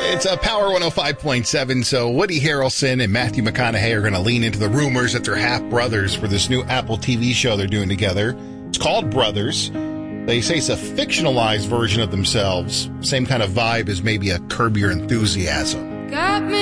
It's a Power 105.7. So Woody Harrelson and Matthew McConaughey are going to lean into the rumors that they're half brothers for this new Apple TV show they're doing together. It's called Brothers. They say it's a fictionalized version of themselves. Same kind of vibe as maybe a Curb Your Enthusiasm. Got me